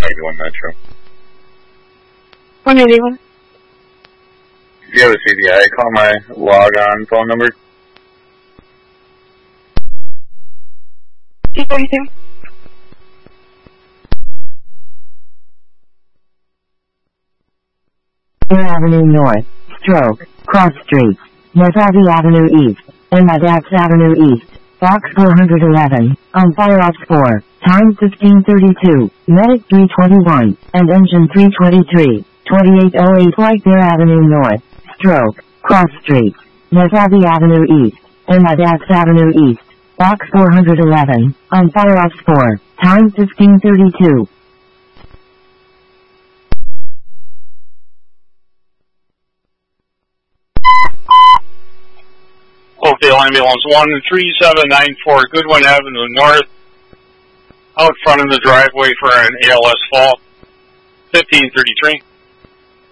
181 Metro. 181. If you have a CDI, call my log-on phone number. 242. Avenue North, Stroke, Cross Street, North Abbey Avenue East, and Madax Avenue East, Box 411, on Fire-Ops 4, time 1532, Medic 321, and Engine 323, 2808 Whitebear Avenue North, Stroke, Cross Street, North Abbey Avenue East, and Madax Avenue East, Box 411, on Fire-Ops 4, time 1532. Oakdale Ambulance 13794, Goodwin Avenue North, out front of the driveway for an ALS fall, 1533.